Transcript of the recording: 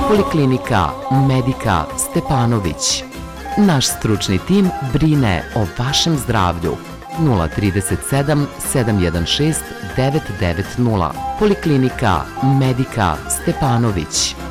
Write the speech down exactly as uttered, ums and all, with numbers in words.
Poliklinika Medika Stepanović. Naš stručni tim brine o vašem zdravlju. nula tri sedam sedam jedan šest devet devet nula. Poliklinika Medika Stepanović.